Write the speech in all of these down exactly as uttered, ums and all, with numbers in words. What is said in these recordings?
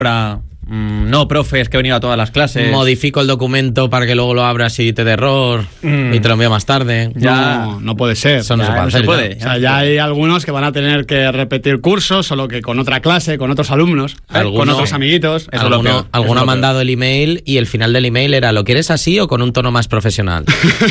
Para, mm, no, profes, que he venido a todas las clases. Modifico el documento para que luego lo abras y te dé error mm. y te lo envío más tarde. Ya. No, no puede ser. Eso no, ya, se, puede no hacer, se puede. Ya. O sea, ya hay algunos que van a tener que repetir cursos, solo que con otra clase, con otros alumnos, ¿eh? Con otros amiguitos. Eso alguno alguno ha mandado el email y el final del email era ¿lo quieres así o con un tono más profesional?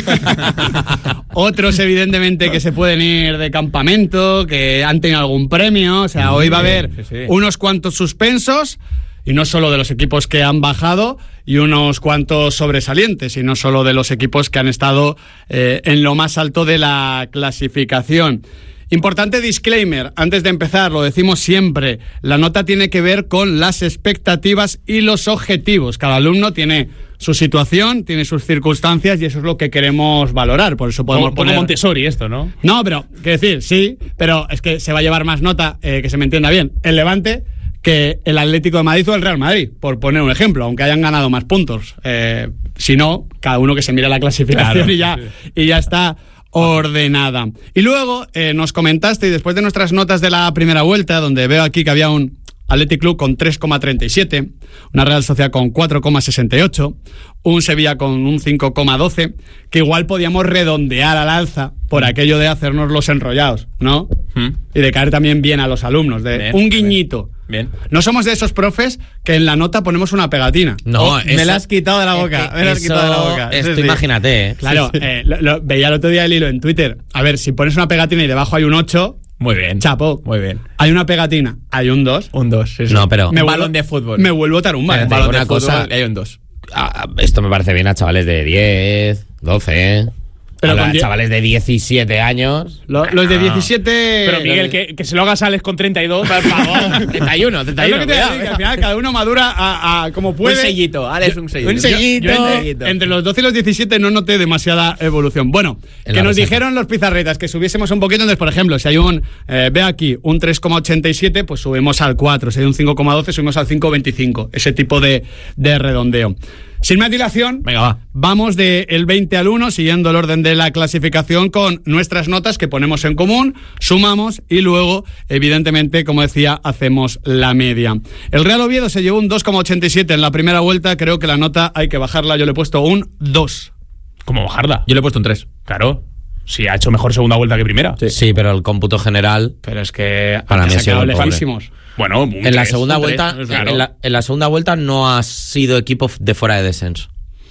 Otros, evidentemente, que se pueden ir de campamento, que han tenido algún premio. O sea, sí, hoy va a haber sí, sí. unos cuantos suspensos, y no solo de los equipos que han bajado, y unos cuantos sobresalientes, y no solo de los equipos que han estado eh, en lo más alto de la clasificación. Importante disclaimer, antes de empezar, lo decimos siempre, la nota tiene que ver con las expectativas y los objetivos. Cada alumno tiene su situación, tiene sus circunstancias y eso es lo que queremos valorar. Por eso podemos como, poner... como Montessori esto, ¿no? No, pero, quiero decir, sí, pero es que se va a llevar más nota, eh, que se me entienda bien, el Levante que el Atlético de Madrid o el Real Madrid, por poner un ejemplo, aunque hayan ganado más puntos. Eh, si no, cada uno que se mire la clasificación claro, y ya sí. y ya está ordenada. Y luego eh, nos comentaste, y después de nuestras notas de la primera vuelta, donde veo aquí que había un Athletic Club con tres coma treinta y siete, una Real Sociedad con cuatro coma sesenta y ocho, un Sevilla con un cinco coma doce, que igual podíamos redondear al alza por aquello de hacernos los enrollados, ¿no? ¿Mm? Y de caer también bien a los alumnos, de bien, un guiñito. Bien. No somos de esos profes que en la nota ponemos una pegatina. No, oh, esa, me la has quitado de la boca. Es que me la has quitado de la boca. Esto sí. Imagínate, ¿eh? Claro, sí, sí. Eh, lo, lo, veía el otro día el hilo en Twitter. A ver, si pones una pegatina y debajo hay un ocho... Muy bien. Chapo. Muy bien. Hay una pegatina, hay un dos. Un dos, sí, sí. No, pero... Me un balón de fútbol. Me vuelvo tarumba. Un balón una de cosa, fútbol y hay un dos. Ah, esto me parece bien a chavales de diez, doce... Pero a chavales de diecisiete años. Lo, los de diecisiete. Pero Miguel, que, que se lo hagas a Alex con treinta y dos, por favor. treinta y uno, treinta y uno. Es lo que te digo, que al final cada uno madura a, a como puede. Un sellito, Alex, un sellito. Un sellito. Yo, yo entre, entre los doce y los diecisiete no noté demasiada evolución. Bueno, en que nos resaca. Dijeron los pizarretas que subiésemos un poquito. Entonces, por ejemplo, si hay un, eh, ve aquí, un tres coma ochenta y siete, pues subimos al cuatro. Si hay un cinco coma doce, subimos al cinco coma veinticinco. Ese tipo de, de redondeo. Sin más dilación, venga, va. Vamos del veinte al uno, siguiendo el orden de la clasificación, con nuestras notas que ponemos en común, sumamos y luego, evidentemente, como decía, hacemos la media. El Real Oviedo se llevó un dos coma ochenta y siete en la primera vuelta. Creo que la nota hay que bajarla. Yo le he puesto un dos. ¿Cómo bajarla? Yo le he puesto un tres. Claro. Sí, ha hecho mejor segunda vuelta que primera. Sí, sí, pero el cómputo general... Pero es que para mí ha sido lejísimos. Bueno, un en tres, la segunda vuelta, tres, claro. en, la, en la segunda vuelta no ha sido equipo de fuera de descenso.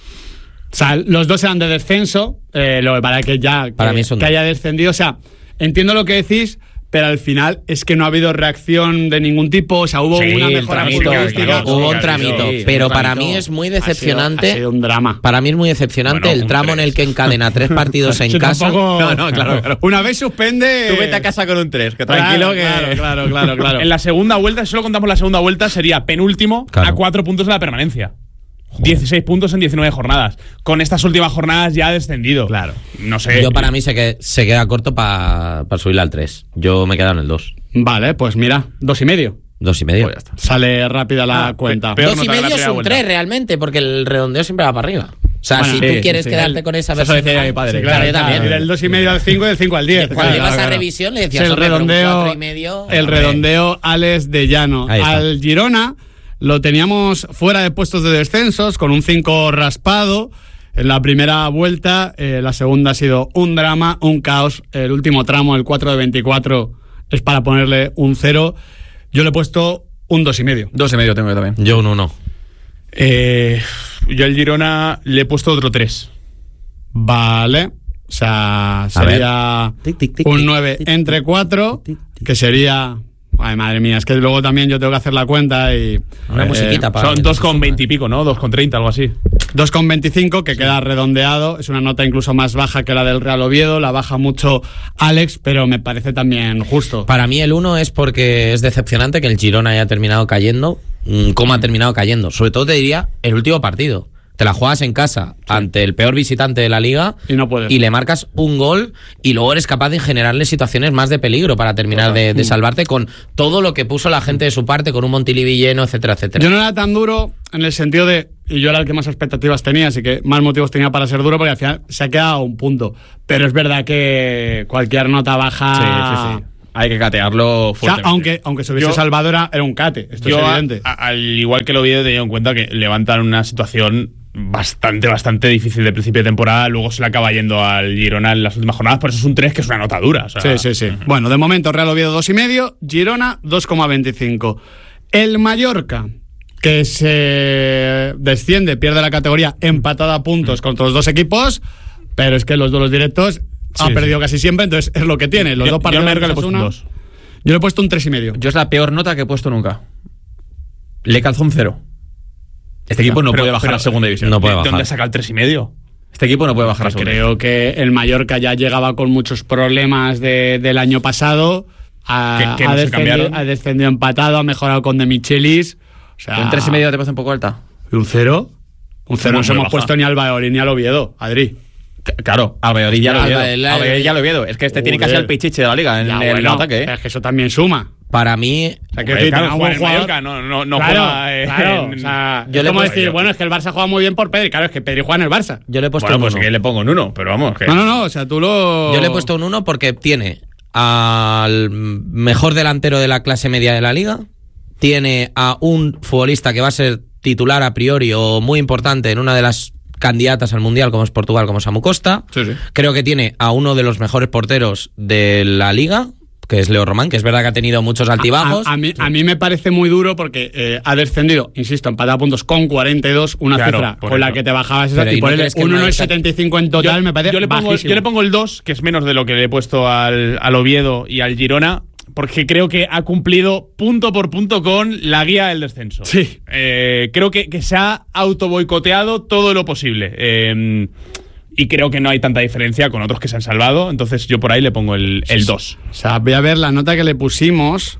O sea, los dos eran de descenso, eh, lo, para que ya que, para mí son que haya descendido. O sea, entiendo lo que decís, pero al final es que no ha habido reacción de ningún tipo. O sea, hubo sí, una mejora futbolística. Claro, hubo un tramito, sí, pero un para mí es muy decepcionante. Ha sido, ha sido un drama. Para mí es muy decepcionante bueno, el tramo tres. En el que encadena tres partidos en casa. Tampoco... No, no, claro, claro. Una vez suspende. Tú vete a casa con un tres, que tranquilo claro, que. Claro, claro, claro, claro. En la segunda vuelta, si solo contamos la segunda vuelta, sería penúltimo claro. a cuatro puntos de la permanencia. Joder. dieciséis puntos en diecinueve jornadas. Con estas últimas jornadas ya ha descendido. Claro. No sé. Yo para mí se, que, se queda corto para pa subirle al tres. Yo me he quedado en el dos. Vale, pues mira, dos y medio. Dos y medio. Pues ya está. Sale rápida la ah, cuenta. Pe- dos y medio es un tres realmente, porque el redondeo siempre va para arriba. O sea, bueno, si sí, tú quieres sí, quedarte sí. con esa versión. Eso decía mi padre. Sí, claro, yo también. Del dos y medio al cinco y del cinco al diez. Cuando claro, ibas claro. a revisión le decías el redondeo, cuatro y medio. El redondeo Alex de Llano. Al Girona lo teníamos fuera de puestos de descensos, con un cinco raspado. En la primera vuelta, eh, la segunda ha sido un drama, un caos. El último tramo, el cuatro de veinticuatro, es para ponerle un cero. Yo le he puesto un dos y medio. Dos y medio tengo yo también. Yo un uno. Eh, yo al Girona le he puesto otro tres. Vale. O sea, sería tic, tic, tic, un nueve entre cuatro, que sería... Ay, madre mía, es que luego también yo tengo que hacer la cuenta y... Una eh, musiquita para... Son dos con veinte y pico, ¿no? dos con treinta, algo así. dos con veinticinco, que sí. Queda redondeado. Es una nota incluso más baja que la del Real Oviedo. La baja mucho Alex, pero me parece también justo. Para mí el uno es porque es decepcionante que el Girona haya terminado cayendo. ¿Cómo ha terminado cayendo? Sobre todo te diría el último partido. Te la juegas en casa sí. ante el peor visitante de la liga y no puedes. Y le marcas un gol y luego eres capaz de generarle situaciones más de peligro para terminar de, de salvarte con todo lo que puso la gente de su parte, con un Montilivi lleno, etcétera, etcétera. Yo no era tan duro en el sentido de, y yo era el que más expectativas tenía, así que más motivos tenía para ser duro, porque al final se ha quedado a un punto. Pero es verdad que cualquier nota baja... Sí, sí, sí. hay que catearlo O sea, fuertemente. aunque, aunque se hubiese Yo- salvado era, era un cate, esto Yo, es a- evidente. a- al igual que lo vi, he tenido en cuenta que levantan una situación bastante, bastante difícil de principio de temporada. Luego se le acaba yendo al Girona en las últimas jornadas. Por eso es un tres que es una nota dura. O sea, Sí, sí, sí. Bueno, de momento Real Oviedo dos y medio, Girona dos coma veinticinco. El Mallorca, que se desciende, pierde la categoría empatada a puntos contra los dos equipos, pero es que los duelos directos ha Sí, perdido sí. casi siempre, entonces es lo que tiene. Los Yo- dos yo partidos al Mallorca de le he puesto un Osasuna, dos. Yo le he puesto un tres y medio. Yo es la peor nota que he puesto nunca. Le calzó un cero. Este equipo no Pero- puede bajar pero- a segunda división. no puede ¿De bajar. dónde saca el tres y medio? Este equipo no puede bajar a segunda división. Creo que el Mallorca ya llegaba con muchos problemas de- del año pasado. Ha, Que- que ha no se descendido, cambiaron. ha descendido empatado, ha mejorado con De Michelis. O sea, ¿Un tres y medio te parece un poco alta? ¿Y un cero? Un cero no Muy se hemos baja. puesto ni al Valladolid ni al Oviedo, Adri. C- Claro, al Valladolid ya lo Al Oviedo. Valladolid- Al Valladolid ya lo Oviedo. Es que este tiene casi Joder. el pichiche de la liga en Ya, el bueno, ataque, ¿eh? Es que eso también suma. Para mí, O sea, que Hombre, decir, claro, tenga un juega buen en jugador. Mallorca, no, no, no claro, juega eh, claro, en- o sea, Yo es le como he decir, puesto- bueno, es que el Barça juega muy bien por Pedri. Claro, es que Pedri juega en el Barça. yo le he puesto Bueno, un pues uno. que le pongo en uno, pero vamos. Que... No, no, no, o sea, tú lo... Yo le he puesto un uno porque tiene al mejor delantero de la clase media de la liga, tiene a un futbolista que va a ser titular a priori o muy importante en una de las candidatas al Mundial como es Portugal, como Samu Costa. Sí, sí. Creo que tiene a uno de los mejores porteros de la liga, que es Leo Román, que es verdad que ha tenido muchos altibajos. A, a mí, a mí me parece muy duro porque eh, ha descendido, insisto, empatado a puntos con cuarenta y dos, una Claro, cifra por con la eso. que te bajabas esa, Pero, y ¿y no ponerle crees que el un uno coma Mallorca- setenta y cinco en total yo, me parece yo le pongo, bajísimo. yo le pongo el dos, que es menos de lo que le he puesto al, al Oviedo y al Girona, porque creo que ha cumplido punto por punto con la guía del descenso. Sí. Eh, creo que, que se ha autoboicoteado todo lo posible. Eh, y creo que no hay tanta diferencia con otros que se han salvado. Entonces yo por ahí le pongo el dos. O sea, voy a ver la nota que le pusimos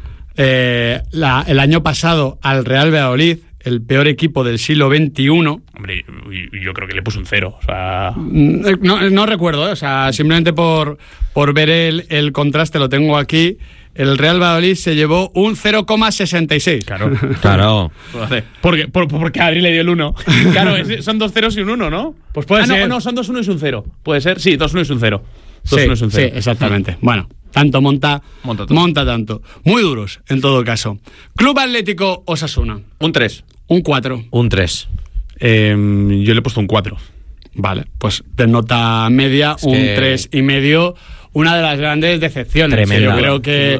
eh, la- el año pasado al Real Valladolid, el peor equipo del siglo veintiuno. Hombre, y- y yo creo que le puse un cero. O sea, Mm, eh, No, no recuerdo, eh, o sea, simplemente por, por ver el, el contraste lo tengo aquí. El Real Valladolid se llevó un cero coma sesenta y seis. claro. Claro. Porque, por- porque Adri le dio el uno. Claro, es- son dos ceros y un uno, ¿no? Pues puede ah, ser. No, no, son dos uno y un cero. ¿Puede ser? Sí, dos uno y un cero. Dos Sí, uno y un sí, cero. exactamente. Bueno, tanto monta, Monta todo. monta tanto. Muy duros, en todo caso. Club Atlético Osasuna, Un tres. un cuatro. Un tres. Eh, yo le he puesto un cuatro. Vale, pues de nota media, Es un que- tres y medio. Una de las grandes decepciones. Tremenda. Yo creo que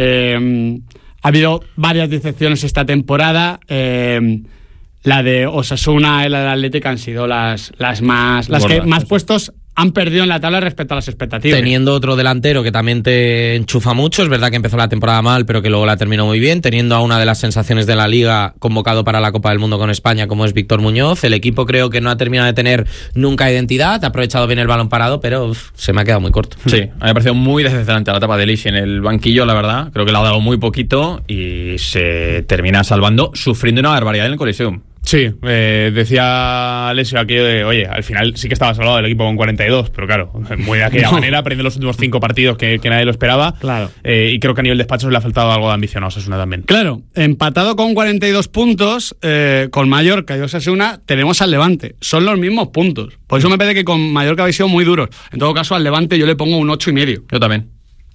eh, ha habido varias decepciones esta temporada. Eh, la de Osasuna y la de Atlético han sido las, las más las que Gordas, más sí. puestos han perdido en la tabla respecto a las expectativas. Teniendo otro delantero que también te enchufa mucho, es verdad que empezó la temporada mal, pero que luego la terminó muy bien, teniendo a una de las sensaciones de la Liga convocado para la Copa del Mundo con España, como es Víctor Muñoz. El equipo creo que no ha terminado de tener nunca identidad, ha aprovechado bien el balón parado, pero uf, se me ha quedado muy corto. Sí, a mí me ha parecido muy decepcionante la etapa de Lisi en el banquillo, la verdad. Creo que le ha dado muy poquito y se termina salvando, sufriendo una barbaridad en el Coliseum. Sí, eh, decía Alessio aquello de, oye, al final sí que estaba salvado el equipo con cuarenta y dos, pero claro, muy de aquella No. manera, perdiendo los últimos cinco partidos que, que nadie lo esperaba. Claro. Eh, y creo que a nivel despacho le ha faltado algo de ambición a Osasuna también. Claro, empatado con cuarenta y dos puntos, eh, con Mallorca y Osasuna, tenemos al Levante. Son los mismos puntos. Por eso me parece que con Mallorca habéis sido muy duros. En todo caso, al Levante yo le pongo un ocho y medio. Yo también.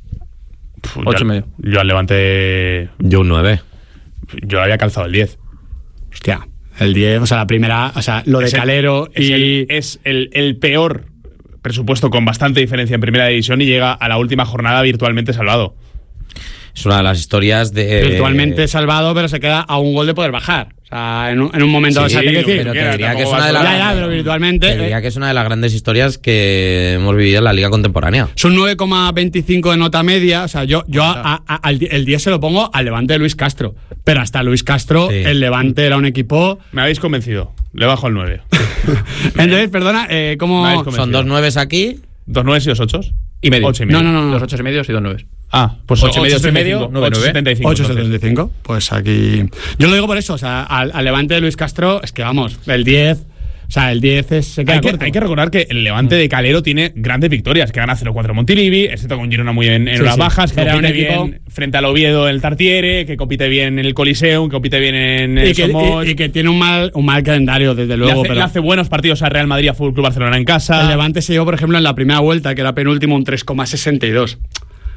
Pff, Ocho yo- y medio. Yo al Levante, Yo un nueve. yo había calzado el diez. Hostia, el diez, o sea, la primera, o sea, lo de Es el- Calero es y... el, es el, el peor presupuesto con bastante diferencia en primera división y llega a la última jornada virtualmente salvado. Es una de las historias de... virtualmente salvado, pero se queda a un gol de poder bajar. O sea, en un, en un momento... Sí, o sea, te quiero decir, pero te que diría que es tampoco una de va las... Ya, ya, pero virtualmente, Te diría eh. que es una de las grandes historias que hemos vivido en la Liga Contemporánea. son nueve coma veinticinco de nota media. O sea, yo, yo a- a- al, el diez se lo pongo al Levante de Luis Castro. Pero hasta Luis Castro, Sí. el Levante era un equipo... Me habéis convencido. Le bajo el nueve. Entonces, perdona, eh, ¿cómo...? Me habéis convencido. Son dos nueves aquí. ¿Dos nueves y dos ochos? Y medio. Ocho y medio. No, no, no. Dos ocho y medio y dos nueve. Ah, pues Ocho y medio, ocho y medio, ocho nueve, nueve. setenta y cinco. ocho entonces. setenta y cinco. Pues aquí. Yo lo digo por eso. O sea, al, al Levante de Luis Castro, es que vamos, el diez. O sea, el diez es, se queda Hay que, corto. hay que recordar que el Levante de Calero tiene grandes victorias, que gana cero cuatro Montilivi, excepto con Girona muy en, en Sí, horas sí. bajas, que Era un compite equipo- bien frente al Oviedo en el Tartiere, que compite bien en el Coliseum, que compite bien en el y, que, Somos. y- y que tiene un mal, un mal calendario, desde le, luego. hace, pero le hace buenos partidos a Real Madrid, a Fútbol Club Barcelona en casa. el Levante se llevó, por ejemplo, en la primera vuelta, que era penúltimo, un tres coma sesenta y dos.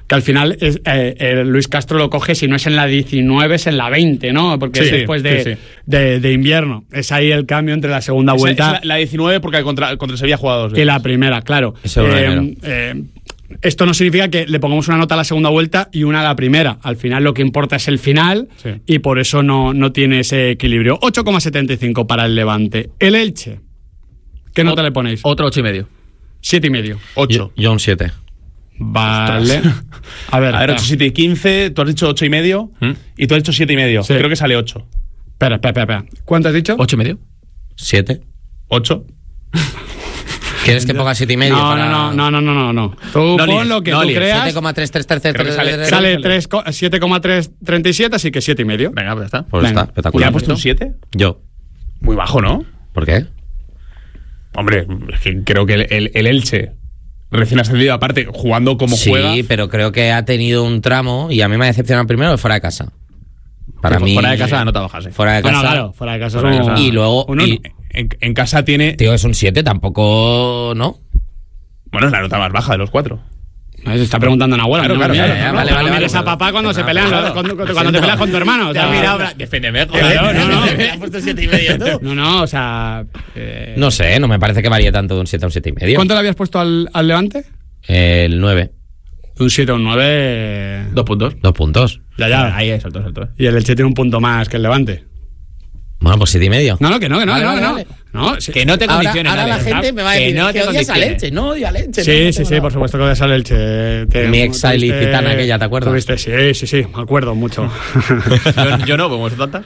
que al final es, eh, eh, Luis Castro lo coge, si no es en la diecinueve, es en la veinte, ¿no? Porque Sí, es después de, sí, sí. De, de invierno. Es ahí el cambio entre la segunda Esa- vuelta esa- la diecinueve porque contra, contra el Sevilla ha jugado dos y veces. la primera, claro. Ese uno de enero. Eh, eh, esto no significa que le pongamos una nota a la segunda vuelta y una a la primera. Al final lo que importa es el final Sí. y por eso no, no tiene ese equilibrio. ocho coma setenta y cinco para el Levante. El Elche, ¿qué nota le ponéis? Otro ocho y medio. Siete y medio. ocho. Yo, yo un siete. Vale. A ver, A ver, espera. ocho, siete y quince, tú has dicho ocho y medio ¿Mm? y tú has dicho siete y medio. Sí. Creo que sale ocho. Espera, espera, espera, espera. ¿Cuánto has dicho? ¿Ocho y medio? ¿siete? ¿ocho? ¿Quieres que ponga siete y medio? No, para... no, no, no, no, no, no. Tú No pon líes, lo que no tú líes. creas. siete coma trescientos treinta y tres. Creo que sale- Sale tres co- siete coma trescientos treinta y siete, así que siete y medio. Venga, pues ya está. Pues Venga. está, ¿Le espectacular. ha puesto un siete? Yo. Muy bajo, ¿no? ¿Por qué? Hombre, es que creo que el, el- el Elche, recién ascendido, aparte, jugando como Sí, juega. pero creo que ha tenido un tramo y a mí me ha decepcionado primero de fuera de casa. Para Sí, mí. fuera de casa no te bajas, eh. Fuera de casa. Bueno, claro, fuera de casa. Fuera de es un- casa. Y luego. un uno. y- En, en casa tiene. tío, es un siete, tampoco. ¿No? Bueno, es la nota más baja de los cuatro. Se está preguntando Nahuel. Claro, no, claro, mira, claro, no, vale, no vale, mires vale, a papá cuando vale. se pelean, Claro. cuando, cuando- cuando te peleas con tu hermano. O sea, defiéndeme, Claro, no, no. Le ha puesto siete y medio tú. No, no, o sea. eh, No sé, no me parece que varíe tanto de un siete a un siete y medio. ¿Cuánto le habías puesto al, al Levante? El nueve. Un siete o un nueve. Dos puntos. Dos puntos. Ya, ya. Ahí es, salto, salto. Y el Elche tiene un punto más que el Levante. Bueno, pues siete y medio. No, no, que no, que no, Vale, que no, vale, que no. vale. No, sí. Que no te Ahora, condiciones, ahora la Ale. gente me va a Que decir no que te odias al condiciones. Elche. No odio al Elche. Sí, no, no sí, tengo sí, nada. por supuesto que odias al Elche. Te- Mi ex tuviste- ilicitana aquella, ¿te acuerdas? tuviste- sí, sí, sí, me acuerdo mucho. Yo, yo no, como son tantas.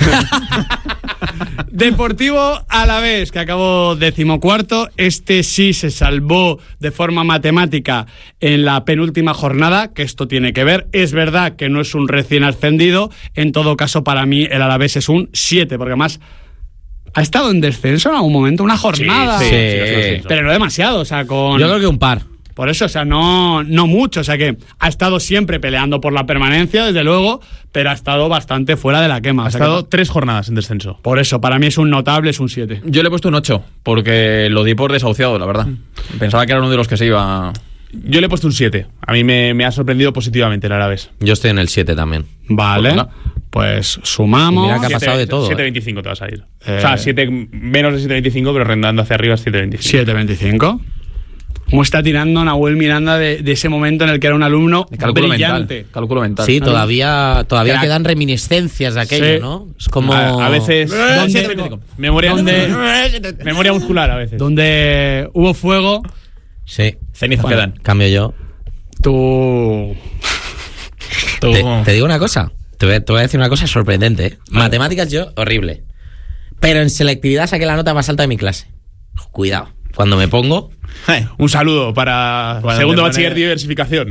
Deportivo Alavés, que acabó decimocuarto. Este sí se salvó de forma matemática en la penúltima jornada, que esto tiene que ver. Es verdad que no es un recién ascendido. En todo caso, para mí, el Alavés es un siete, porque además ha estado en descenso en algún momento, una jornada. sí, sí, sí, sí, sí. Pero no demasiado, o sea, con... Yo creo que un par. Por eso, o sea, no, no mucho. O sea, que ha estado siempre peleando por la permanencia, desde luego, pero ha estado bastante fuera de la quema. Ha O sea, estado que- tres jornadas en descenso. por eso, para mí es un notable, es un siete. Yo le he puesto un ocho, porque lo di por desahuciado, la verdad. Pensaba que era uno de los que se iba. Yo le he puesto un siete. A mí me, me ha sorprendido positivamente el Alavés. Yo estoy en el siete también. Vale, Pues pues sumamos. Mira que ha pasado de todo, siete eh. veinticinco te vas a ir. Eh. O sea, siete, menos de siete veinticinco, pero rendando hacia arriba es siete veinticinco. siete veinticinco. ¿Cómo está tirando Nahuel Miranda de, de ese momento en el que era un alumno De cálculo brillante? mental. Cálculo mental. Sí, todavía, todavía Crack. quedan reminiscencias de aquello, Sí. ¿no? Es como. A, a veces. ¿Dónde- siete veinticinco. Memoria, ¿Dónde- memoria muscular a veces. Donde hubo fuego, Sí. Cenizas Bueno. quedan. Cambio yo. tú... Tú- Te, te digo una cosa. Te voy, a- te voy a decir una cosa sorprendente. ¿eh? Matemáticas yo, horrible. Pero en selectividad saqué la nota más alta de mi clase. Cuidado. Cuando me pongo. Un saludo para Cuando segundo te bachiller pone- de diversificación.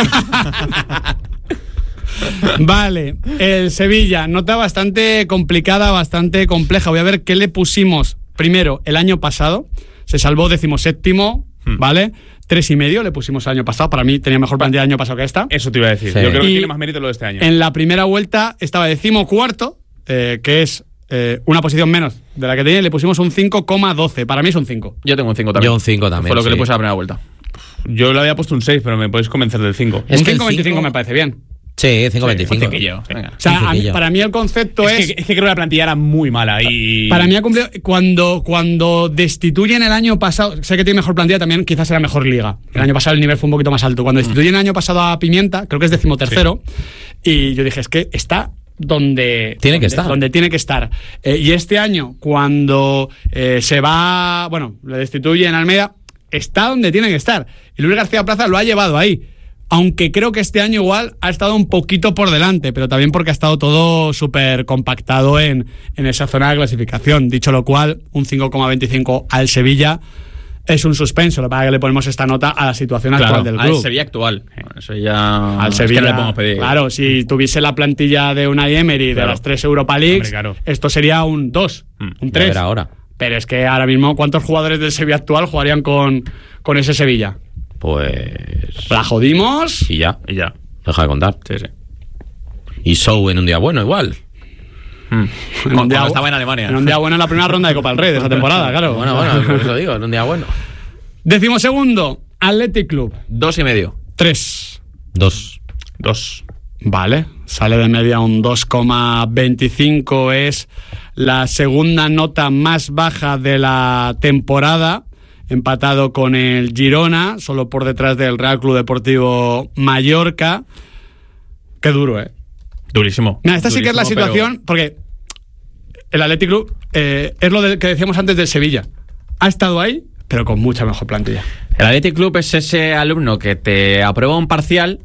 Vale, el Sevilla, nota bastante complicada, bastante compleja. Voy a ver qué le pusimos primero el año pasado. Se salvó decimoséptimo, Hmm. ¿vale? Tres y medio le pusimos el año pasado. Para mí tenía mejor plantilla el año pasado que esta. Eso te iba a decir. Sí. Yo creo que Y tiene más mérito lo de este año. En la primera vuelta estaba decimocuarto, eh, que es eh, una posición menos de la que tenía, y le pusimos un cinco coma doce. Para mí es un cinco. Yo tengo un cinco también. Yo un cinco también, Fue lo que sí. le puse a la primera vuelta. Yo le había puesto un seis, pero me podéis convencer del cinco. Es un que el cinco coma veinticinco cinco me parece bien. Sí, cinco veinticinco. Un cinquillo, venga. O sea, Un a mí- cinquillo. para mí el concepto Es es... que, es que creo que la plantilla era muy mala y... Para mí ha cumplido. Cuando, cuando destituyen el año pasado, sé que tiene mejor plantilla, también quizás era mejor liga. El año pasado el nivel fue un poquito más alto. Cuando destituyen el año pasado a Pimienta, creo que es decimotercero, y yo dije, es que está donde Tiene que donde- estar. donde tiene que estar. Eh, y este año, cuando eh, se va, bueno, le destituyen a Almeida, está donde tiene que estar. Y Luis García Plaza lo ha llevado ahí. Aunque creo que este año igual ha estado un poquito por delante, pero también porque ha estado todo súper compactado en, en esa zona de clasificación. Dicho lo cual, un cinco coma veinticinco al Sevilla es un suspenso. Lo que pasa es que le ponemos esta nota a la situación Claro, actual del al club. Sevilla actual. Bueno, eso ya. Al es que Sevilla, no le podemos pedir. claro, si tuviese la plantilla de Unai Emery Claro. de las tres Europa Leagues, Hombre, claro. esto sería un dos, Mm, un Ya tres. verá ahora. Pero es que ahora mismo, ¿cuántos jugadores del Sevilla actual jugarían con, con ese Sevilla? Pues. La jodimos. Y ya. Y ya. Deja de contar. Sí, sí. Y Show en un día bueno, igual. Mm. En un Cuando día- estaba en Alemania. En un día bueno en la primera ronda de Copa del Rey de esa temporada, claro. Bueno, bueno, por eso digo, en un día bueno. Decimosegundo, Athletic Club. Dos y medio. Tres. Dos. Dos. Vale, sale de media un dos coma veinticinco, es la segunda nota más baja de la temporada, empatado con el Girona, solo por detrás del Real Club Deportivo Mallorca. Qué duro, ¿eh? Durísimo. Mira, esta sí que es la Durísimo, situación, pero... porque el Athletic Club eh, es lo del que decíamos antes del Sevilla. Ha estado ahí, pero con mucha mejor plantilla. El Athletic Club es ese alumno que te aprueba un parcial,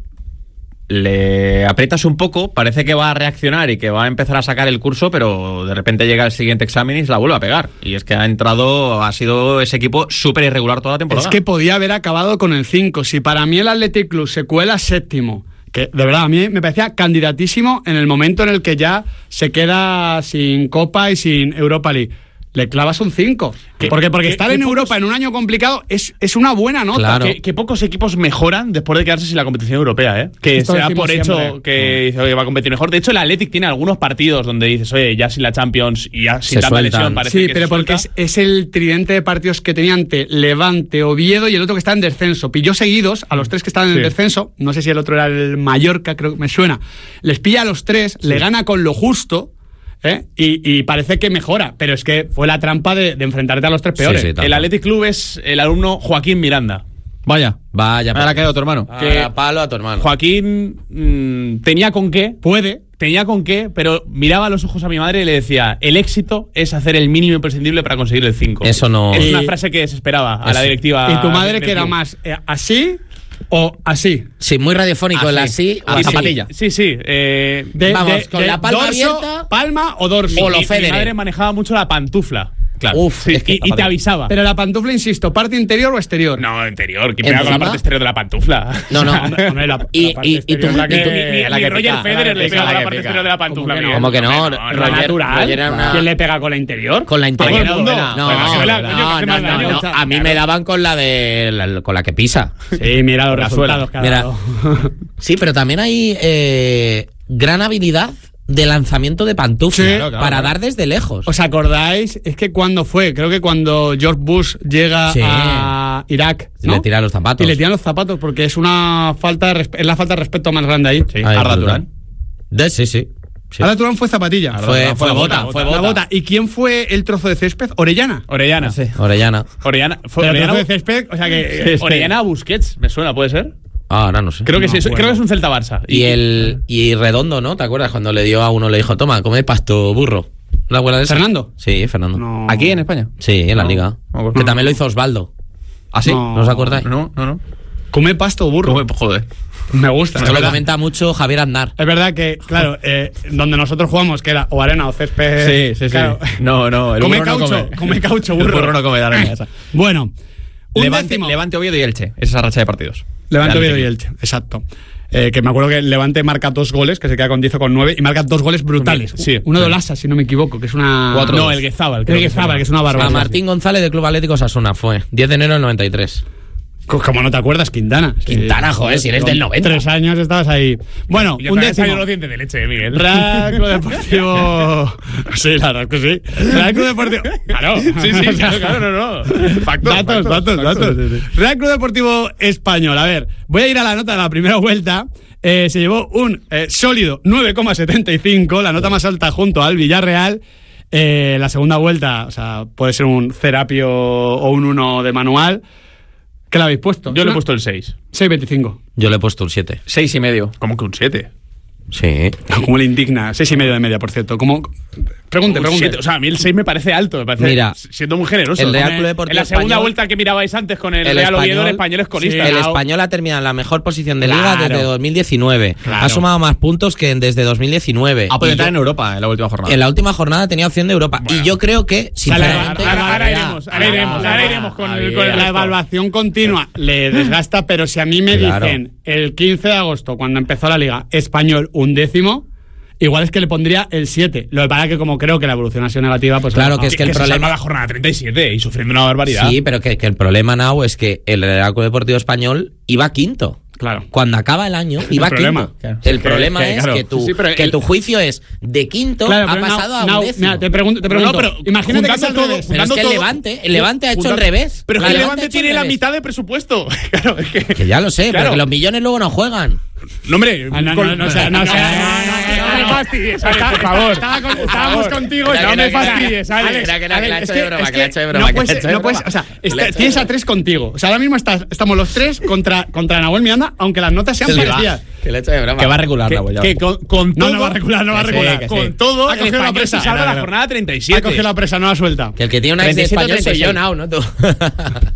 le aprietas un poco, parece que va a reaccionar y que va a empezar a sacar el curso, pero de repente llega el siguiente examen y se la vuelve a pegar. Y es que ha entrado, ha sido ese equipo súper irregular toda la temporada. Es que podía haber acabado con el cinco. Si para mí el Athletic Club se cuela séptimo, que de verdad a mí me parecía candidatísimo en el momento en el que ya se queda sin Copa y sin Europa League, le clavas un cinco. Porque, porque ¿Qué, estar qué en pocos... Europa en un año complicado es, es una buena nota. Claro. Que, que pocos equipos mejoran después de quedarse sin la competición europea, ¿eh? Que Esto se da decimos por hecho siempre. que dice, oye, va a competir mejor. De hecho, el Athletic tiene algunos partidos donde dices, oye, ya sin la Champions y ya sin Se tanta sueltan. lesión parece Sí, que pero se porque es, suelta. es el tridente de partidos que tenía ante Levante, Oviedo y el otro que está en descenso. Pilló seguidos a los tres que estaban en Sí. el descenso. No sé si el otro era el Mallorca, creo que me suena. Les pilla a los tres, le gana con lo justo. ¿Eh? Y, y parece que mejora, pero es que fue la trampa de, de enfrentarte a los tres peores. Sí, sí, tal El cual. Athletic Club es el alumno Joaquín Miranda. Vaya, Vaya, ahora ha caído tu hermano. que Que- palo a tu hermano. Joaquín mmm, tenía con qué, Puede. tenía con qué, pero miraba a los ojos a mi madre y le decía, el éxito es hacer el mínimo imprescindible para conseguir el cinco. Eso no- Es una Y- frase que desesperaba a la Eso. directiva. ¿Y tu madre del que era club. más eh, así o así? Sí, muy radiofónico, el así o A así. zapatilla. Sí, sí. Eh, De- Vamos, de- con de la palma dorso, abierta. palma o dorso. O lo mi, mi Federer. madre manejaba mucho la pantufla. Claro. Uf, Sí, es que y, y te avisaba. Pero la pantufla, insisto, ¿parte interior o exterior? No, interior. ¿Quién pega con la ¿Encima? parte exterior de la pantufla? No, no. Hombre, hombre, la- Y- la parte y- y exterior tú- es la que- y tú- Ni, ni- la ni que Roger pica, Federer la que le pica, pega la con la que parte pica. exterior de la pantufla. ¿Cómo que no? Miguel. ¿Cómo que no? Hombre, Lo Roger- natural. Roger era una- ¿Quién le pega con la interior? Con la interior. Todo el mundo. No, Bueno, no, que me la- no, coño, que hace no, más no, daño. no. A mí me daban con la de la- con la que pisa. Sí, mira los La resultados suela. que ha Mira. dado. Sí, pero también hay eh, gran habilidad de lanzamiento de pantufla Sí, claro, claro, para claro. dar desde lejos. ¿Os acordáis? Es que cuando fue, creo que cuando George Bush llega Sí. a Irak, Y ¿no? le tira los zapatos. Y le tiran los zapatos porque es una falta de resp- es la falta de respeto más grande ahí. Sí, Ay, Arda brutal. Turán. De, sí, sí. sí. Arda Turán fue zapatilla. Arda Fue, Turán fue la bota, bota, fue La bota. bota. ¿Y quién fue el trozo de césped? Orellana. Orellana. Orellana. Orellana. Fue Pero el Orellana, trozo de césped, o sea que... Sí, sí. Orellana a Busquets, me suena, ¿puede ser? Ah, ahora no sé. Creo que No sí, acuerdo. creo que es un Celta-Barça. Y el y Redondo, ¿no? ¿Te acuerdas? Cuando le dio a uno, le dijo, toma, come pasto burro. ¿No te acuerdas de eso? ¿Fernando? Sí, Fernando. No. ¿Aquí en España? Sí, en la No, liga. no me acuerdo. Que también lo hizo Osvaldo. ¿Ah, sí? No. ¿No os acordáis? No, no, no. Come pasto o burro. ¿Cómo? Joder. Me gusta. Esto es lo verdad. comenta mucho Javier Aznar. Es verdad que, claro, eh, donde nosotros jugamos, que era o arena o césped. Sí, sí, sí. claro. No, no, el come burro no caucho, come. come caucho, burro. El burro no come de arena esa. Bueno, un Levante, décimo. Levante, Oviedo y Elche. Esa es la racha de partidos. Levante, Del Oviedo y Atlético. Elche, exacto. Eh, que me acuerdo que Levante marca dos goles, que se queda con diez o con nueve, y marca dos goles brutales. Sí. Uno de Olasa, si no me equivoco, que es una... Cuatro No, dos. el Guezábal. El creo que se Guezábal, llama. que es una A barbaridad. Martín González del Club Atlético Osasuna fue. diez de enero del noventa y tres. Co- Como no te acuerdas, Quintana. Quintana, joder, si eres del con noventa. Tres años estabas ahí. Bueno, Yo un también salí décimo. los dientes de leche, eh, Miguel. Real Club Deportivo... Sí, la verdad es que sí. Real Club Deportivo... Claro. Sí, sí, claro, claro, no, no. Factos, datos, factos, datos, factos. datos. Real Club Deportivo Español. A ver, voy a ir a la nota de la primera vuelta. Eh, se llevó un eh, sólido nueve coma setenta y cinco, la nota más alta junto al Villarreal. Eh, la segunda vuelta, o sea, puede ser un Cerapio o un uno de manual. ¿Qué le habéis puesto? Yo le he puesto el seis. seis veinticinco. Yo le he puesto un siete. Seis y medio. ¿Cómo que un siete? Sí. Como le indigna. seis y medio de media, por cierto. Como... Pregunte, Un pregunte. siete. O sea, a mí el seis me parece alto, me parece Mira, siendo muy generoso. el Real Hombre, Club Deportivo en la segunda Español- vuelta que mirabais antes con el, El Real Oviedo, Español- el español es colista. El Ah, español ha terminado en la mejor posición de liga Claro. desde dos mil diecinueve. Claro. Ha sumado más puntos que en- desde dos mil diecinueve. Ha podido Y entrar yo- en Europa en la última jornada. en la última jornada tenía opción de Europa. Bueno. Y yo creo que, Ahora, sinceramente. ahora- ahora iremos, ahora iremos, ahora iremos con el, con el La resto. evaluación continua le desgasta, pero si a mí me Claro. dicen el quince de agosto, cuando empezó la liga, español un décimo, igual es que le pondría el siete. Lo que pasa es que como creo que la evolución ha sido negativa, pues... Claro no. que es que el se problema- salva la jornada treinta y siete y sufriendo una barbaridad. Sí, pero que, que el problema, Nau, es que el Real Club Deportivo Español iba quinto. Claro. Cuando acaba el año, iba problema, quinto. claro. El Que- problema que, es claro. que, tu, Sí, sí, pero que el- tu juicio es de quinto Claro, ha pero pasado Nau- a un Nau, décimo. mira, te pregunto, te No, no, pregunto. pero imagínate que es juntando al todo, revés. Pero es juntando que el todo- Levante, el Levante ha hecho juntando- al revés. Pero es La que el Levante Levante ha hecho tiene al la revés. mitad de presupuesto. Claro, es que. Que ya lo sé, Claro. pero que los millones luego no juegan. No, hombre, Ah, no, con- no, no, o sea, no, o sea, no me fastidies, Alex, por favor. Estaba con- Por estábamos favor. contigo. No no me fastidies, Alex. Era que no, que la ha es hecho de broma, es que la ha hecho de broma, no que la ha puedes, hecho de no puedes, broma. o sea, Que la está- ha hecho de tienes a broma. tres contigo. O sea, ahora mismo estás, estamos los tres contra, contra Nahuel Miranda, aunque las notas sean Sí, va. parecidas. Que le he hecho de broma. Que va a regular, Nahuel, ya. Que con, con No, todo, no va a recular, no va a Que sí, recular. que sí. con todo, Ha el cogido la español presa. se salva Claro, la claro. jornada treinta y Ha siete. cogido la presa, no la suelta. Que el que tiene una ex de treinta y siete, español soy yo, treinta y seis. Nau, ¿no tú?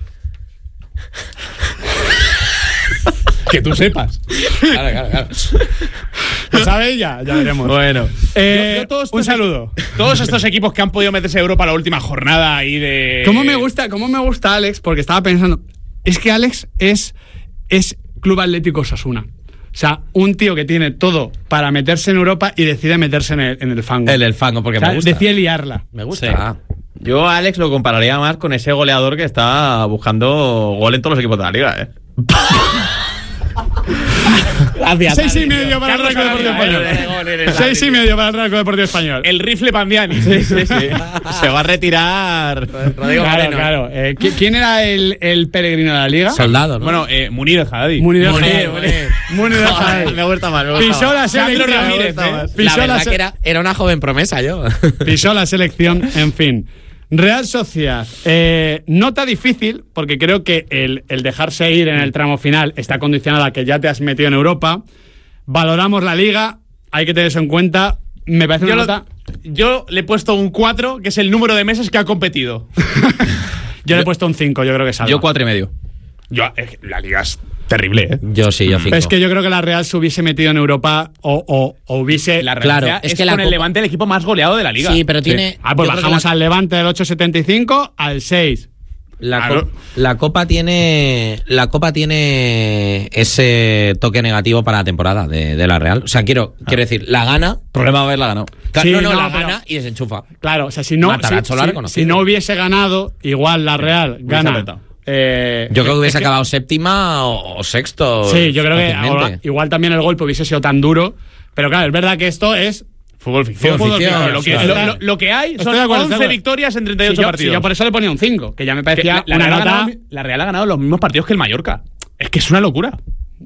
Que tú sepas. Claro, claro, claro. ¿Lo sabe? Ya, ya veremos. Bueno. Eh, Yo- yo todos un estos- saludo. Todos estos equipos que han podido meterse a Europa la última jornada ahí de. ¿Cómo me gusta, cómo me gusta Alex? Porque estaba pensando, es que Alex es, es Club Atlético Osasuna. O sea, un tío que tiene todo para meterse en Europa y decide meterse en el, en el fango. El, el fango, porque O sea, me gusta. decide liarla. Me gusta. Yo a Alex lo compararía más con ese goleador que está buscando gol en todos los equipos de la liga, ¿eh? Gracias. Seis y medio para el Real Club Deportivo Español. Seis y medio para el Real Club Deportivo Español. El rifle Pandiani. Sí, sí, sí. Se va a retirar. Rodrigo Claro, Moreno. claro. Eh, ¿qui- ¿Quién era el, el peregrino de la liga? Soldado, ¿no? Bueno, eh, Munir el Haddadi. Munir el Munir, Haddadi. Munir. Munir el Joder, Haddadi. me gusta más, me gusta Pisó más. la Sandro selección. Ramírez, Me gusta eh. más. La Pisó la verdad se- que era, era una joven promesa yo. Pisó la selección, en fin. Real Sociedad, eh, nota difícil, porque creo que el, el dejarse ir en el tramo final está condicionado a que ya te has metido en Europa. Valoramos la liga, hay que tener eso en cuenta. Me parece Yo, una lo- nota. yo le he puesto un cuatro, que es el número de meses que ha competido. Yo le he puesto un cinco, yo creo que salva. Yo cuatro y medio. Yo, eh, la liga es terrible, ¿eh? Yo sí, yo cinco. Pero es que yo creo que la Real se hubiese metido en Europa o, o, o hubiese. La Claro, realidad es es, que la con el Copa- Levante el equipo más goleado de la liga. Sí, pero tiene. Ah, pues yo creo que bajamos la- al Levante del ocho setenta y cinco al seis. La, Claro. co- la Copa tiene la Copa tiene ese toque negativo para la temporada de, de la Real. O sea, quiero, quiero decir, la gana. Problema haberla ganado. Claro, Sí, no, no, no, la pero- gana y desenchufa. Claro, o sea, si no, Matarazzo si, lo ha si- reconocido. si no hubiese ganado, igual la Real gana. apretado. eh, Yo creo que hubiese es que- acabado séptima o, o sexto. Sí, yo creo que fácilmente. ahora- igual también el golpe hubiese sido tan duro. Pero claro, es verdad que esto es. Fútbol ficción. Fútbol ficción, Lo que, claro. lo- lo- lo que hay Estoy son de acuerdo, estoy once de acuerdo. victorias en treinta y Si ocho yo, partidos. si yo por eso le ponía un cinco, que ya me Que parecía la, la una Real ha nota ganado, la Real ha ganado los mismos partidos que el Mallorca. Es que es una locura.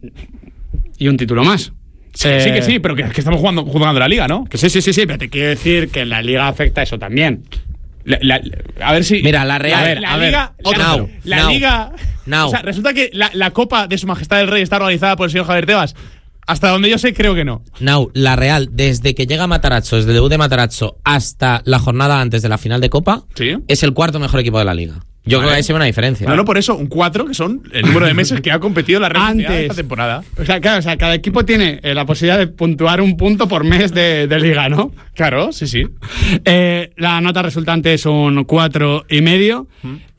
y un título más. Sí, Eh, sí que sí, pero que, que estamos jugando, jugando la liga, ¿no? Que sí, sí, sí, sí, pero te quiero decir que en la liga afecta eso también. La- la- a ver si. Mira, la Real- A a ver, ver, la a ver, liga. otro la, cero. la Now. liga. Now. O sea, resulta que la, la Copa de Su Majestad el Rey está organizada por el señor Javier Tebas. Hasta donde yo sé, creo que no. Now, la Real, desde que llega Matarazzo, desde el debut de Matarazzo hasta la jornada antes de la final de Copa, Sí. es el cuarto mejor equipo de la liga. Yo Vale. creo que ahí se ve una diferencia. No, no, por eso, un cuatro, que son el número de meses que ha competido la Real Sociedad Antes. esta temporada. O sea, claro, o sea, cada equipo tiene eh, la posibilidad de puntuar un punto por mes de, de liga, ¿no? Claro, sí, sí. Eh, la nota resultante es un cuatro y medio.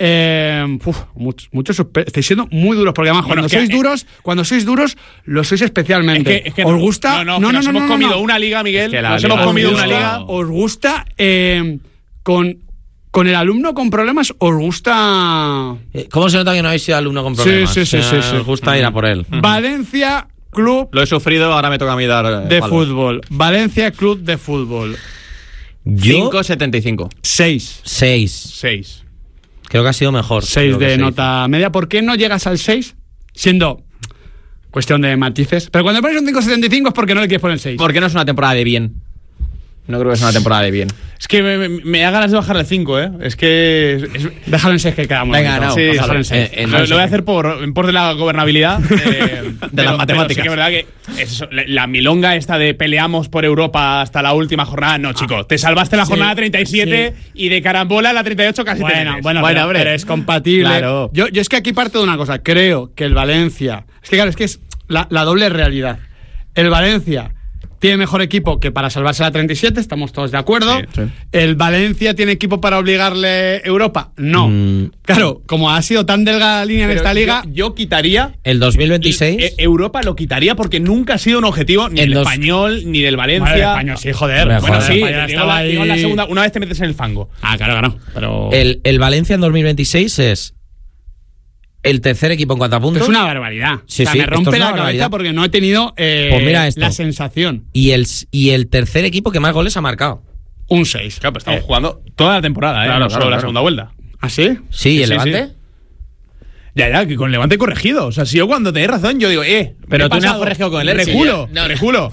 Eh, uf, mucho, mucho suspe- estáis siendo muy duros, porque además Bueno, cuando es que- sois duros, cuando sois duros, lo sois especialmente. Es que, es que ¿Os no- gusta? No, no, que nos hemos comido una liga, Miguel. Es que la nos liga- hemos comido ¿Os una gusta- liga. ¿Os gusta eh, con, con el alumno con problemas? ¿Os gusta Eh, ¿Cómo se nota que no habéis sido alumno con problemas? sí, sí, Eh, sí, sí. Os gusta ir a por él. Valencia Club Lo he sufrido, ahora me toca a mí dar. eh, de palos. Fútbol? Valencia Club de Fútbol. Yo, cinco setenta y cinco. seis. seis. Seis. Creo que ha sido mejor. seis Creo que de seis. nota media. ¿Por qué no llegas al seis? Siendo cuestión de matices. Pero cuando pones un cinco setenta y cinco es porque no le quieres poner el seis. Porque no es una temporada de bien. No creo que es una temporada de bien. Es que me, me- me da ganas de bajarle cinco, ¿eh? Es que. es- es- Déjalo en seis que queda muy Venga, bonito. no, sí, Déjalo en eh, seis. eh, lo, lo voy a hacer por, en pos de la gobernabilidad. eh, pero- las matemáticas. pero sí que es verdad que es eso, la, la milonga esta de peleamos por Europa hasta la última jornada. No, chico. Te salvaste la Sí, jornada treinta y siete y de carambola la treinta y ocho casi te Bueno, metes. bueno, Bueno, pero, hombre. pero es compatible. Claro. Yo, yo es que aquí parto de una cosa. Creo que el Valencia. Es que claro, es que es la, la doble realidad. El Valencia tiene mejor equipo que para salvarse la treinta y siete, estamos todos de acuerdo. Sí, sí. ¿El Valencia tiene equipo para obligarle Europa? No. Mm. Claro, como ha sido tan delgada la línea en Pero esta liga. Yo, yo quitaría. El dos mil veintiséis. Eh, Europa lo quitaría porque nunca ha sido un objetivo ni El del dos- español ni del Valencia. Bueno, el español, sí, joder. Hombre, Bueno, joder. sí, el español digo, estaba la, digo ahí. la segunda, una vez te metes en el fango. Ah, claro, claro. Pero. el, el Valencia en dos mil veintiséis es el tercer equipo en cuanto a puntos. Es una barbaridad. Sí, o sea, sí, me esto rompe es una la cabeza barbaridad. porque no he tenido eh, Pues mira esto. la sensación. Y el, y el tercer equipo que más goles ha marcado. Un seis. Claro, pues estamos Eh, jugando toda la temporada, ¿eh? claro, no claro, solo la claro. segunda vuelta. ¿Ah, sí? Sí, ¿y el sí, Levante? sí. Ya, ya, que con Levante corregido. O sea, si yo cuando tenéis razón, yo digo, eh. Pero me tú he no has pasado, corregido con el Elche. Reculo, No, no. reculo.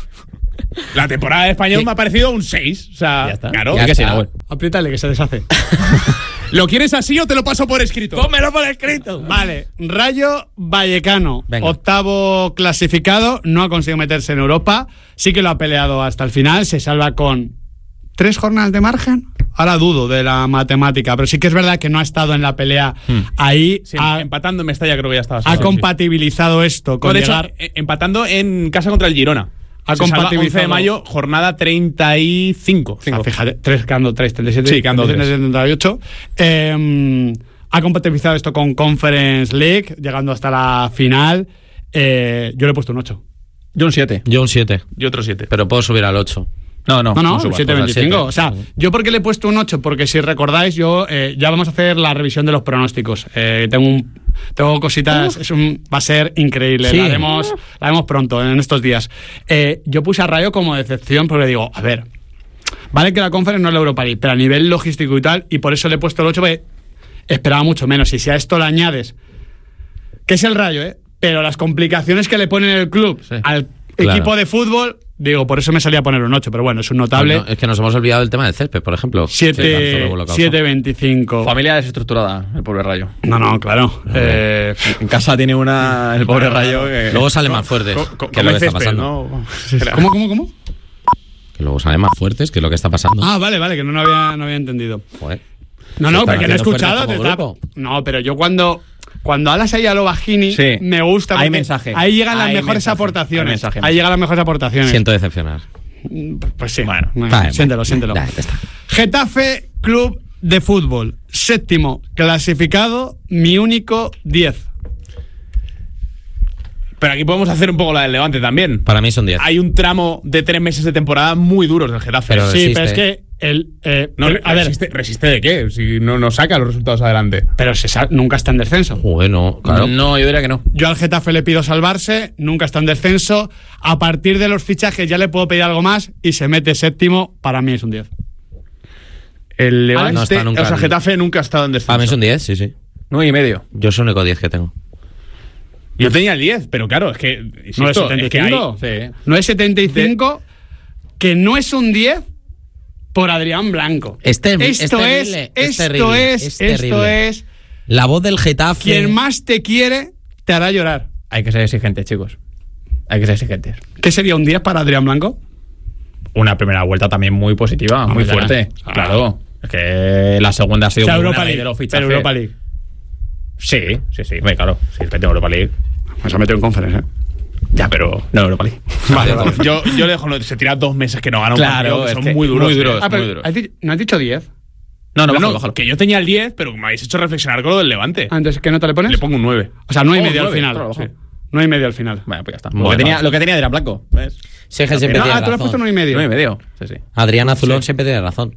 La temporada de español me ha parecido un seis. O sea, Ya está. claro. Ya que sí, está. Nahuel. Apriétale que se deshace. ¿Lo quieres así o te lo paso por escrito? ¡Pónmelo por escrito! Vale, Rayo Vallecano, Venga. octavo clasificado, no ha conseguido meterse en Europa, sí que lo ha peleado hasta el final, se salva con tres jornadas de margen. Ahora dudo de la matemática, pero sí que es verdad que no ha estado en la pelea ahí. Sí, ha, empatando en Mestalla creo que ya estaba. ha Sí, sí. compatibilizado esto con No, de hecho, llegar. eh, empatando en casa contra el Girona. Ha Se salva compatibilizado. once de mayo, jornada treinta y cinco. O sea, fíjate, tres, quedando tres, treinta y siete, Sí, quedando treinta y siete, tres. treinta y ocho. Eh, ha compatibilizado esto con Conference League, llegando hasta la final. Eh, yo le he puesto un ocho. Yo un siete. Yo un siete, Y otro siete. pero puedo subir al ocho. No, no. No, no, subas, siete pues al veinticinco. siete. O sea, ¿yo por qué le he puesto un ocho? Porque si recordáis, yo eh, ya vamos a hacer la revisión de los pronósticos. Eh, tengo un, tengo cositas, es un, va a ser increíble. Sí. La haremos, la haremos pronto, en estos días. Eh, yo puse a Rayo como decepción porque digo, a ver, vale que la Conference no es la Europa League, pero a nivel logístico y tal, y por eso le he puesto el ocho, porque esperaba mucho menos. Y si a esto le añades, que es el Rayo, ¿eh? Pero las complicaciones que le pone el club Sí. al Claro. equipo de fútbol, digo, por eso me salía a poner un ocho, pero bueno, es un notable. No, es que nos hemos olvidado del tema del césped, por ejemplo. siete veinticinco. Familia desestructurada, el pobre Rayo. No, no, claro. Eh, En casa tiene una. El pobre Rayo. Que... Luego salen más fuertes, Co- co- que es lo come que está césped, pasando. ¿no? ¿Cómo, cómo, cómo? Que luego salen más fuertes, que es lo que está pasando. Ah, vale, vale, que no, no había, no había entendido. Joder. No, Se no, están porque no he haciendo escuchado. fuertes te como está- grupo. No, pero yo cuando. Cuando hablas ahí a lo bajini, Sí. me gusta. Hay porque mensaje. Ahí llegan las Hay mejores mensaje. aportaciones. Hay mensaje, Ahí llegan las mejores aportaciones. Siento decepcionar. Pues sí. Bueno, Vale, siéntelo, vale. siéntelo. Ya, ya está. Getafe Club de Fútbol, séptimo clasificado, mi único diez. Pero aquí podemos hacer un poco la del Levante también. Para mí son diez. Hay un tramo de tres meses de temporada muy duros del Getafe. Pero Sí, resiste. pero es que el. eh, no, el- a ver, resiste, ¿resiste de qué? Si no, no saca los resultados adelante. pero se sa- nunca está en descenso. Bueno, claro. No, yo diría que no. Yo al Getafe le pido salvarse, nunca está en descenso. A partir de los fichajes ya le puedo pedir algo más y se mete séptimo. Para mí es un diez. El Levante, no está nunca o sea, en- Getafe nunca ha estado en descenso. Para mí son diez, sí, sí. Nueve y medio. Yo soy el único diez que tengo. Yo tenía el diez, pero claro, es que. Insisto, No es es setenta y que hay- cinco. Sí. No es setenta y cinco, que no es un diez por Adrián Blanco. Es terri- es esto terrible, es esto terrible, es, es esto terrible. es. La voz del Getafe. Quien más te quiere te hará llorar. Hay que ser exigentes, chicos. Hay que ser exigentes. ¿Qué sería un diez para Adrián Blanco? Una primera vuelta también muy positiva, muy Hombre, fuerte. ah. Claro. Es que la segunda ha sido O sea, muy Europa buena League. de los Pero fichajes. Europa League. Sí, sí, sí. Hombre, claro. Sí, mete en Europa League. Pues ha metido en Conference, ¿eh? Ya, pero no Europa League. Vale, vale. Yo, yo le dejo, se tira dos meses que no gana un Claro, partido, que es son que muy duros. muy ¿eh? duros. Ah, pero muy duro. ¿has dicho- ¿no has dicho diez? No, no, No, bájalo, no, bájalo. que yo tenía el diez, pero me habéis hecho reflexionar con lo del Levante. Ah, entonces, ¿qué nota le pones? Le pongo un nueve. O sea, nueve y Oh, medio al nueve, final. claro, bajo. Sí. nueve y medio al final. Bueno, pues ya está. Bueno, lo, que tenía, vale. lo que tenía Adrián Blanco. ¿Ves? Sí, es que siempre Ah, tiene tú le has puesto razón. nueve y medio. Nueve y medio. Sí, sí. Adrián Azulón siempre tiene razón.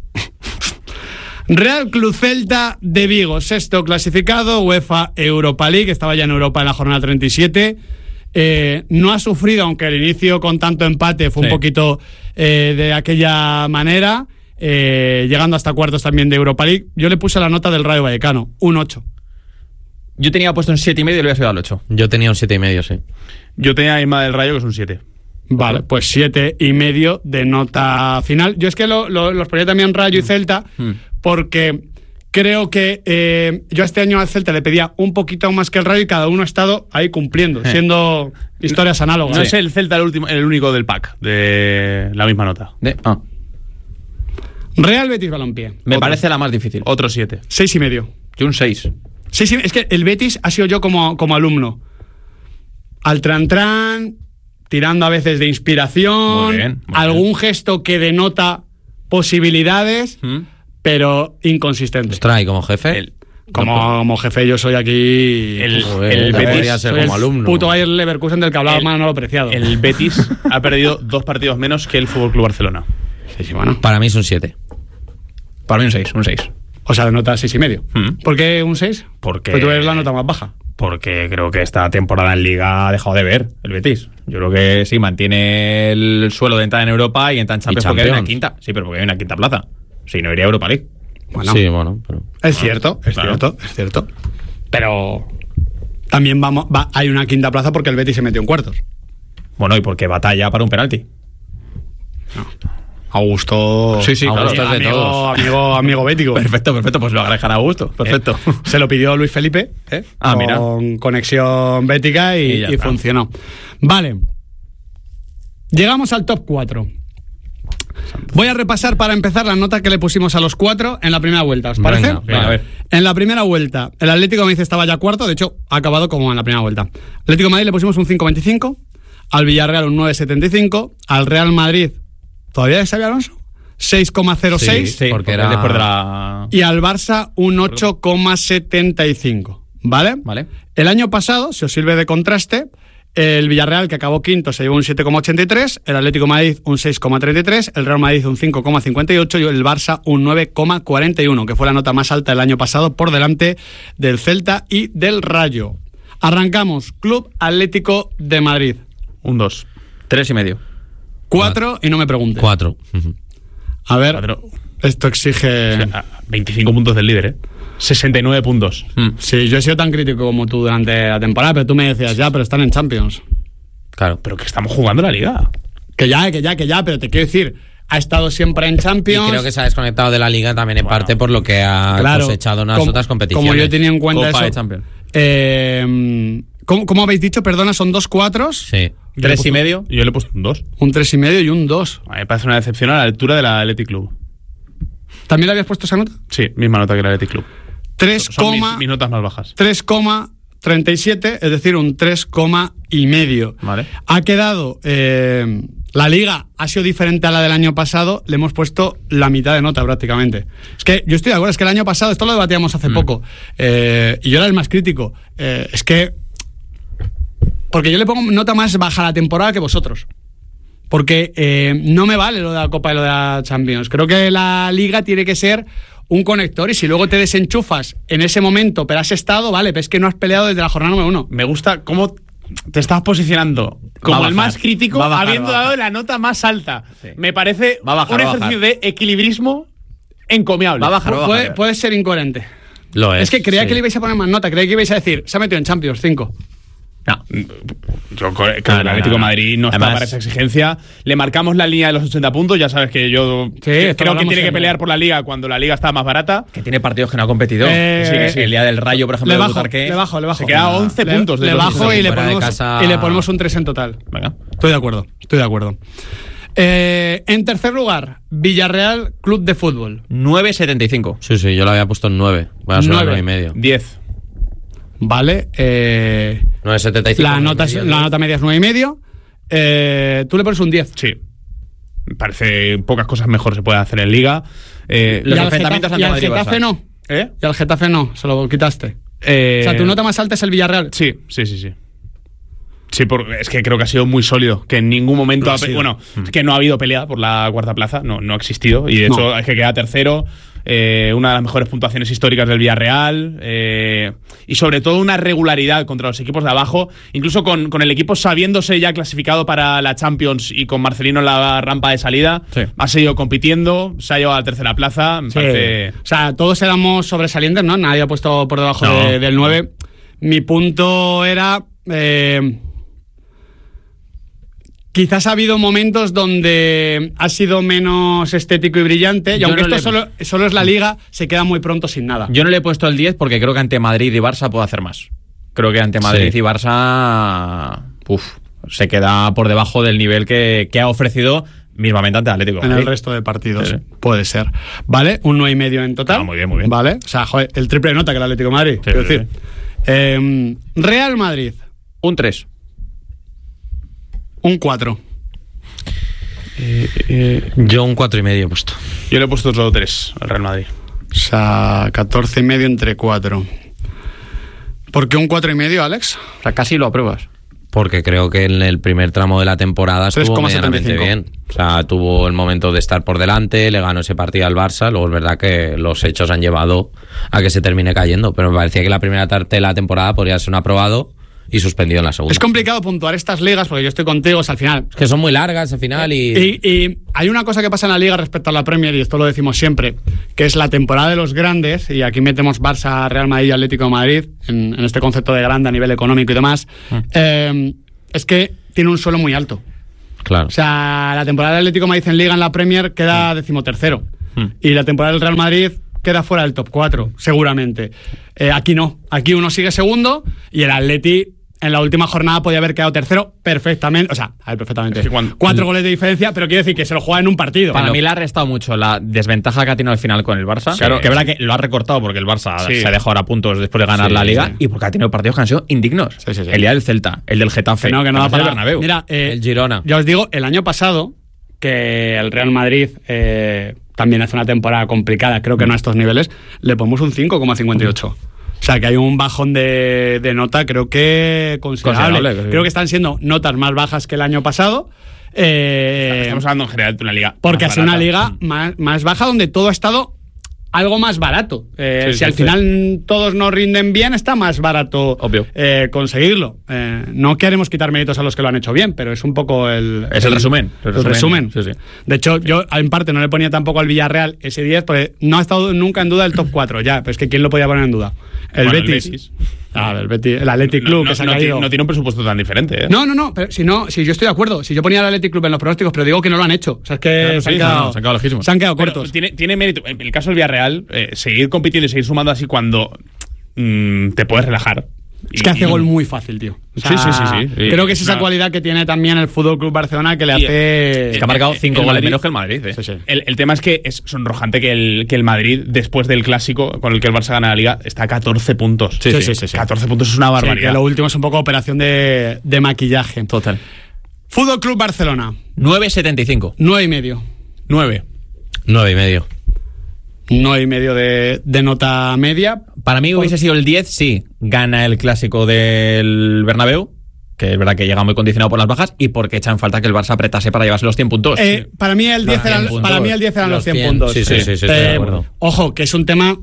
Real Club Celta de Vigo, sexto clasificado, UEFA Europa League, estaba ya en Europa en la jornada treinta y siete. Eh, no ha sufrido, aunque el inicio con tanto empate fue Sí. un poquito eh, de aquella manera, eh, llegando hasta cuartos también de Europa League. Yo le puse la nota del Rayo Vallecano, un ocho. Yo tenía puesto en siete y medio y le había subido al ocho. Yo tenía un siete y medio, sí. Yo tenía a Isma del Rayo, que es un siete. Vale, pues siete y medio de nota final. Yo es que lo- lo- los ponía también Rayo y Celta, Mm. porque creo que eh, yo este año al Celta le pedía un poquito más que el Rayo y cada uno ha estado ahí cumpliendo, Eh. siendo historias análogas. No es el Celta el, último, el único del pack, de la misma nota. De- ah. Real Betis Balompié, Me Otro. parece la más difícil. Otro siete. seis y medio. Yo un seis. Sí, sí, es que el Betis ha sido yo como, como alumno. Al tran-tran, tirando a veces de inspiración, Muy bien, muy algún bien. gesto que denota posibilidades, ¿Mm? pero inconsistente. Ostras, y como jefe. El- Como, No, como jefe yo soy aquí... El- Joder, el debería Betis- ser soy como el alumno. puto Bayer Leverkusen del que hablaba El- Manolo Preciado. El Betis ha perdido dos partidos menos que el Fútbol Club Barcelona. Sí, sí, bueno. Para mí es un siete. Para mí un seis, un seis. O sea, de nota seis y medio. Mm. ¿Por qué un seis? Porque- Porque tú eres la nota más baja. Porque creo que esta temporada en Liga ha dejado de ver el Betis. Yo creo que sí, mantiene el suelo de entrar en Europa y entrar en Champions, porque hay una Champions. quinta. Sí, pero porque hay una quinta plaza. Si no, iría a Europa League. Bueno, Sí, bueno, pero. es cierto, es claro. cierto, es cierto. pero también vamos, va, hay una quinta plaza porque el Betis se metió en cuartos. Bueno, y porque batalla para un penalti. No. Augusto. Sí, sí, Augusto claro, es de amigo, todos. Amigo, amigo bético. Perfecto, perfecto, pues lo agradecerá a Augusto. Perfecto. Eh, se lo pidió Luis Felipe, ¿eh? Ah, con mira. conexión bética y, Y ya y está. funcionó. Vale. Llegamos al top cuatro. Voy a repasar para empezar las notas que le pusimos a los cuatro en la primera vuelta, ¿os parece? Venga, venga, a ver. En la primera vuelta, el Atlético de Madrid estaba ya cuarto, de hecho, ha acabado como en la primera vuelta. Atlético de Madrid le pusimos un cinco coma veinticinco, al Villarreal un nueve coma setenta y cinco, al Real Madrid, ¿todavía es Xabi Alonso? seis coma cero seis, Sí, porque era después de la... y al Barça un ocho coma setenta y cinco, ¿vale? Vale. El año pasado, si os sirve de contraste, el Villarreal, que acabó quinto, se llevó un siete coma ochenta y tres, el Atlético de Madrid un seis coma treinta y tres, el Real Madrid un cinco coma cincuenta y ocho y el Barça un nueve coma cuarenta y uno, que fue la nota más alta el año pasado por delante del Celta y del Rayo. Arrancamos, Club Atlético de Madrid. Un dos. Tres y medio. Cuatro, y no me pregunte. Cuatro. Ujú. A ver, Cuatro. esto exige... O sea, veinticinco puntos del líder, ¿eh? sesenta y nueve puntos. Mm. Sí, yo he sido tan crítico como tú durante la temporada, pero tú me decías, ya, pero están en Champions. Claro. Pero que estamos jugando la liga. Que ya, que ya, que ya, pero te quiero decir, ha estado siempre en Y Champions. creo que se ha desconectado de la liga también en Bueno, parte por lo que ha Claro, cosechado en las como- otras competiciones. Como yo he tenido en cuenta Copa eso. de Champions. Eh, ¿cómo, cómo habéis dicho? Perdona, son dos cuatros, Sí. Yo Tres le he puesto- y medio. Yo le he puesto un dos. un tres y medio y un dos. A mí me parece una decepción a la altura de la Athletic Club. ¿También le habías puesto esa nota? Sí, misma nota que la Athletic Club. tres Son mis, coma mis notas más bajas. tres coma treinta y siete, es decir, un tres coma y medio. Vale. Ha quedado... eh, la liga ha sido diferente a la del año pasado, le hemos puesto la mitad de nota prácticamente. Es que yo estoy de acuerdo, es que el año pasado, esto lo debatíamos hace poco, eh, y yo era el más crítico. Eh, es que... Porque yo le pongo nota más baja a la temporada que vosotros. Porque eh, no me vale lo de la Copa y lo de la Champions. Creo que la liga tiene que ser un conector y si luego te desenchufas en ese momento, pero has estado, vale, pero es que no has peleado desde la jornada número uno. Me gusta cómo te estás posicionando como Va a el bajar. más crítico, Va a bajar, habiendo va a dado bajar. la nota más alta. Sí. Me parece Va a bajar, un va a ejercicio bajar. de equilibrismo encomiable. Va a bajar, va a Puede, bajar. puede ser incoherente. Lo es. Es que creía sí. que le ibais a poner más nota, creía que ibais a decir, se ha metido en Champions, cinco. No. Yo creo que No, el no, Atlético de no, no. Madrid no está Además- para esa exigencia. Le marcamos la línea de los ochenta puntos. Ya sabes que yo Sí, que- esto lo creo que hablamos tiene que siempre. pelear por la liga cuando la liga está más barata. Que tiene partidos que no ha competido. Eh, sí, que sí. El día del Rayo, por ejemplo, Le de bajo, Butarque. le bajo, le bajo. Se queda a once Le- puntos de Le los bajo ochenta. y le, Fuera de ponemos, casa- y le ponemos un tres en total. Venga. Estoy de acuerdo, estoy de acuerdo. Eh, en tercer lugar, Villarreal Club de Fútbol. nueve setenta y cinco. Sí, sí, yo lo había puesto en nueve. Voy a subir a Nueve. nueve y medio. diez. Vale. Eh, nueve setenta y cinco. la, nota, es- nueve y la medio. nota media es nueve y medio. Eh, tú le pones un diez. Sí. Me parece pocas cosas mejor se puede hacer en liga. Eh, Los y al enfrentamientos Getafe, y al ante Madrid y Getafe Barça. no. ¿Eh? Y al Getafe no, se lo quitaste. Eh, O sea, tu nota más alta es el Villarreal. Sí, sí, sí, sí. Sí, porque es que creo que ha sido muy sólido, que en ningún momento, Lo ha ha pe- sido. bueno, es que no ha habido pelea por la cuarta plaza, no, no ha existido, y de No. hecho es que queda tercero, eh, una de las mejores puntuaciones históricas del Villarreal, eh, y sobre todo una regularidad contra los equipos de abajo, incluso con, con el equipo sabiéndose ya clasificado para la Champions y con Marcelino en la rampa de salida, Sí. ha seguido compitiendo, se ha llevado a la tercera plaza, me Sí. parece... O sea, todos éramos sobresalientes, ¿no? Nadie ha puesto por debajo No. de- del nueve. Mi punto era... eh, quizás ha habido momentos donde ha sido menos estético y brillante, y Yo aunque no esto le- solo, solo es la liga, se queda muy pronto sin nada. Yo no le he puesto el diez porque creo que ante Madrid y Barça puedo hacer más. Creo que ante Madrid Sí. y Barça uf, se queda por debajo del nivel que, que ha ofrecido mismamente ante Atlético de En el Madrid. resto de partidos, Sí. puede ser. ¿Vale? Un nueve y medio en total. Ah, muy bien, muy bien. ¿Vale? O sea, joder, el triple de nota que el Atlético de Madrid. Sí, quiero sí, decir. Eh, Real Madrid, Un tres. un cuatro. Yo un cuatro y medio he puesto. Yo le he puesto otro tres al Real Madrid. O sea, catorce y medio entre cuatro. ¿Por qué un cuatro y medio, Alex? O sea, casi lo apruebas. Porque creo que en el primer tramo de la temporada estuvo tres coma setenta y medianamente cinco. bien. O sea, tuvo el momento de estar por delante, le ganó ese partido al Barça. Luego es verdad que los hechos han llevado a que se termine cayendo. Pero me parecía que la primera parte de la temporada podría ser un aprobado y suspendido en la segunda. Es complicado puntuar estas ligas porque yo estoy contigo, o sea, al final... Es que son muy largas al final y... y... Y hay una cosa que pasa en la liga respecto a la Premier, y esto lo decimos siempre, que es la temporada de los grandes, y aquí metemos Barça, Real Madrid y Atlético de Madrid, en, en este concepto de grande a nivel económico y demás, mm. eh, es que tiene un suelo muy alto. Claro. O sea, la temporada del Atlético de Madrid en Liga en la Premier queda decimotercero. Mm. Y la temporada del Real Madrid queda fuera del top cuatro, seguramente. Eh, aquí no. Aquí uno sigue segundo y el Atleti en la última jornada podía haber quedado tercero perfectamente. O sea, a ver, perfectamente. Es que cuando, Cuatro goles de diferencia, pero quiere decir que se lo juega en un partido. Para pero, mí le ha restado mucho la desventaja que ha tenido al final con el Barça. Sí, claro, que es verdad que lo ha recortado porque el Barça sí. se ha dejado ahora puntos después de ganar sí, la Liga sí. y porque ha tenido partidos que han sido indignos. Sí, sí, sí. El día del Celta, el del Getafe, que no, que no el para... Bernabéu. Mira, eh, el Girona. Ya os digo, el año pasado, que el Real Madrid eh, también hace una temporada complicada, creo que no a estos niveles, le ponemos un cinco coma cincuenta y ocho. O sea, que hay un bajón de, de nota, creo que considerable. considerable sí. Creo que están siendo notas más bajas que el año pasado. Eh, Estamos hablando en general de una liga. Porque ha sido una liga más, más baja donde todo ha estado algo más barato. Eh, sí, si sí, al sí. final todos no rinden bien, está más barato eh, conseguirlo. Eh, no queremos quitar méritos a los que lo han hecho bien, pero es un poco el... Es el, el resumen. El, el resumen. resumen. Sí, sí. De hecho, yo en parte no le ponía tampoco al Villarreal ese diez, porque no ha estado nunca en duda el top cuatro. Ya, pero es que ¿quién lo podía poner en duda? El bueno, Betis. El Betis. Ah, el Betis, el Athletic Club, no, no, que se ha no, caído. No tiene un presupuesto tan diferente, ¿eh? No, no, no, pero si no, si yo estoy de acuerdo. Si yo ponía el Athletic Club en los pronósticos, pero digo que no lo han hecho. O sea, es que claro, se, sí, han quedado, no, se han quedado lejísimos. Se han quedado pero cortos. Tiene, tiene mérito. En el caso del Villarreal, eh, seguir compitiendo y seguir sumando así cuando mmm, te puedes relajar. Es que hace gol muy fácil, tío. O sea, sí, sí, sí, sí. Creo que es esa no. cualidad que tiene también el Fútbol Club Barcelona que le hace. Es que ha marcado cinco goles menos que el Madrid. ¿eh? Sí, sí. El, el tema es que es sonrojante que el, que el Madrid, después del clásico con el que el Barça gana la Liga, está a catorce puntos. Sí, sí, sí. sí, sí. catorce puntos es una barbaridad. Sí, que lo último es un poco operación de, de maquillaje. Total. Fútbol Club Barcelona. nueve setenta y cinco. nueve y medio. nueve. nueve y medio. nueve y medio de, de nota media. Para mí hubiese sido el diez, sí. Gana el clásico del Bernabéu, que es verdad que llega muy condicionado por las bajas, y porque echan falta que el Barça apretase para llevarse los cien puntos. Eh, para mí el diez, eran, para mí el diez eran los cien, cien puntos. Sí, sí, sí, sí, sí eh, estoy de acuerdo. Ojo, que es un tema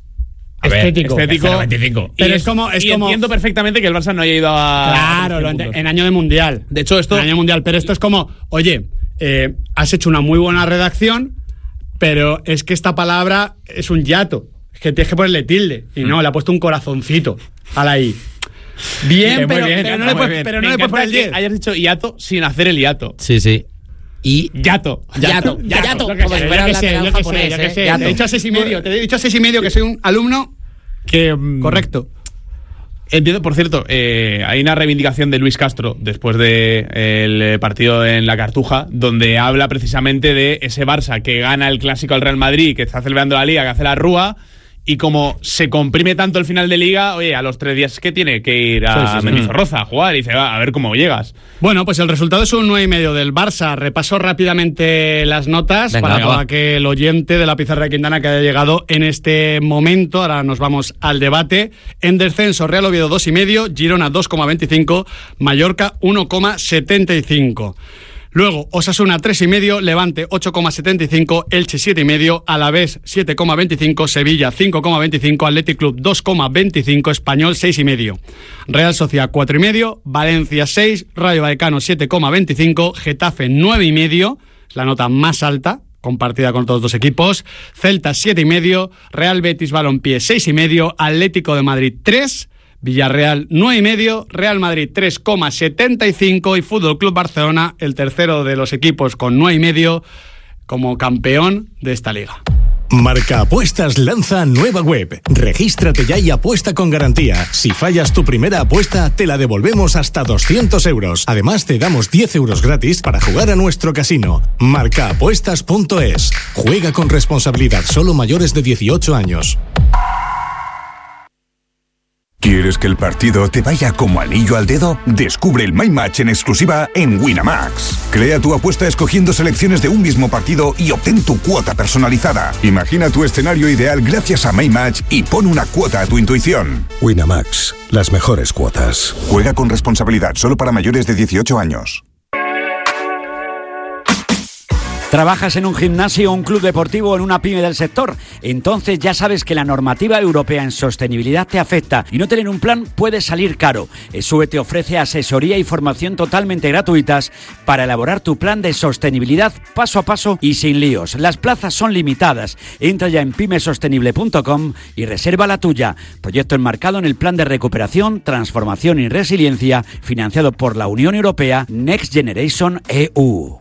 a ver, estético. estético veinticinco. Pero y es como... Es y como entiendo perfectamente que el Barça no haya ido a... Claro, lo ente- en año de Mundial. De hecho, esto... En año de Mundial, pero esto es como, oye, eh, has hecho una muy buena redacción, pero es que esta palabra es un hiato. Es que tienes que ponerle tilde. Y no, le ha puesto un corazoncito a la I. Bien, bien, pero, bien, pero, no muy le puedes, bien. pero Me no le puedes poner el diez. que hayas dicho hiato sin hacer el hiato. Sí, sí. Y Yato. Yato, Yato, Yato, yo que como sé, si fuera yo que el sé, lateral yo que sé, japonés, yo que ¿eh? sé. Yato. Te he dicho a seis y medio, te he dicho a seis y medio que soy un alumno que mm, correcto. Entiendo, por cierto, eh, hay una reivindicación de Luis Castro después del de partido en la Cartuja, donde habla precisamente de ese Barça que gana el clásico al Real Madrid, que está celebrando la Liga, que hace la rúa, y como se comprime tanto el final de Liga, oye, a los tres días que tiene que ir a sí, sí, sí. Mendizorroza a jugar y dice, va, a ver cómo llegas. Bueno, pues el resultado es un nueve y medio del Barça. Repaso rápidamente las notas. Venga, para todo aquel oyente de la pizarra de Quintana que haya llegado en este momento. Ahora nos vamos al debate. En descenso, Real Oviedo dos y medio, Girona dos coma veinticinco, Mallorca uno coma setenta y cinco. Luego, Osasuna tres y medio, Levante ocho coma setenta y cinco, Elche siete y medio, Alavés siete coma veinticinco, Sevilla cinco coma veinticinco, Athletic Club dos coma veinticinco, Español seis y medio, Real Sociedad cuatro y medio, Valencia seis, Rayo Vallecano siete coma veinticinco, Getafe nueve y medio, es la nota más alta compartida con todos los equipos, Celta siete y medio, Real Betis Balompié seis y medio, Atlético de Madrid tres, Villarreal nueve y medio, Real Madrid tres coma setenta y cinco y Fútbol Club Barcelona, el tercero de los equipos con nueve y medio, como campeón de esta liga. Marca Apuestas lanza nueva web. Regístrate ya y apuesta con garantía. Si fallas tu primera apuesta, te la devolvemos hasta doscientos euros. Además, te damos diez euros gratis para jugar a nuestro casino. marca apuestas punto es. Juega con responsabilidad, solo mayores de dieciocho años. ¿Quieres que el partido te vaya como anillo al dedo? Descubre el My Match en exclusiva en Winamax. Crea tu apuesta escogiendo selecciones de un mismo partido y obtén tu cuota personalizada. Imagina tu escenario ideal gracias a My Match y pon una cuota a tu intuición. Winamax, las mejores cuotas. Juega con responsabilidad, solo para mayores de dieciocho años. ¿Trabajas en un gimnasio, un club deportivo o en una pyme del sector? Entonces ya sabes que la normativa europea en sostenibilidad te afecta y no tener un plan puede salir caro. ESUE te ofrece asesoría y formación totalmente gratuitas para elaborar tu plan de sostenibilidad paso a paso y sin líos. Las plazas son limitadas. Entra ya en pymesostenible punto com y reserva la tuya. Proyecto enmarcado en el Plan de Recuperación, Transformación y Resiliencia financiado por la Unión Europea Next Generation E U.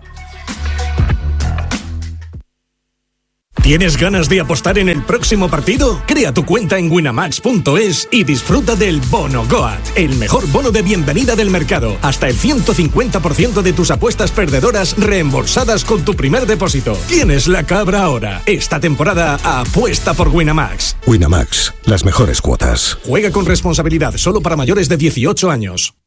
¿Tienes ganas de apostar en el próximo partido? Crea tu cuenta en winamax punto es y disfruta del Bono Goat, el mejor bono de bienvenida del mercado. Hasta el ciento cincuenta por ciento de tus apuestas perdedoras reembolsadas con tu primer depósito. Tienes la cabra ahora. Esta temporada apuesta por Winamax. Winamax, las mejores cuotas. Juega con responsabilidad, solo para mayores de dieciocho años.